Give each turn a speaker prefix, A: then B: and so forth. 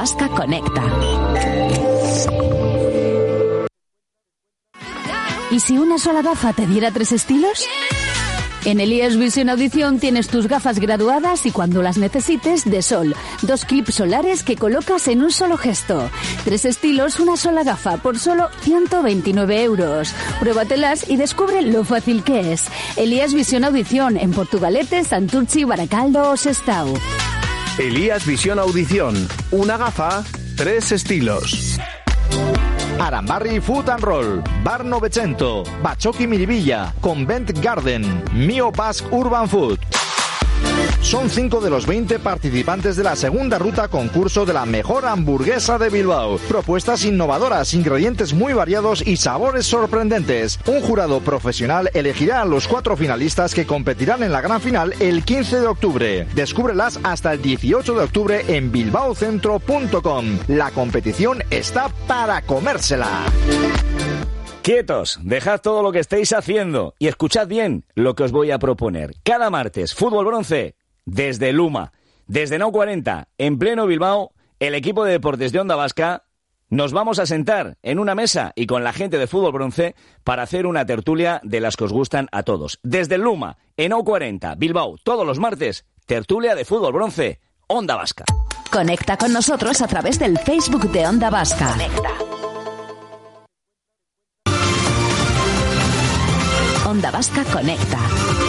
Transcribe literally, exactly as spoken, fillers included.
A: Vasca conecta. ¿Y si una sola gafa te diera tres estilos? En Elías Visión Audición tienes tus gafas graduadas y cuando las necesites, de sol. Dos clips solares que colocas en un solo gesto. Tres estilos, una sola gafa, por solo ciento veintinueve euros. Pruébatelas y descubre lo fácil que es. Elías Visión Audición en Portugalete, Santurchi, Baracaldo o Sestao.
B: Elías Visión Audición. Una gafa, tres estilos.
C: Arambarri Food and Roll, Bar Novecento, Bachoqui Miribilla, Convent Garden, Mio Basque Urban Food. Son cinco de los veinte participantes de la segunda ruta concurso de la mejor hamburguesa de Bilbao. Propuestas innovadoras, ingredientes muy variados y sabores sorprendentes. Un jurado profesional elegirá a los cuatro finalistas que competirán en la gran final el quince de octubre. Descúbrelas hasta el dieciocho de octubre en bilbao centro punto com. La competición está para comérsela.
D: Quietos, dejad todo lo que estéis haciendo y escuchad bien lo que os voy a proponer. Cada martes, Fútbol Bronce, desde Luma, desde Nau cuarenta, en pleno Bilbao, el equipo de deportes de Onda Vasca, nos vamos a sentar en una mesa y con la gente de Fútbol Bronce para hacer una tertulia de las que os gustan a todos. Desde Luma, en Nau cuarenta, Bilbao, todos los martes, tertulia de Fútbol Bronce, Onda Vasca.
A: Conecta con nosotros a través del Facebook de Onda Vasca. Conecta. Onda Vasca conecta.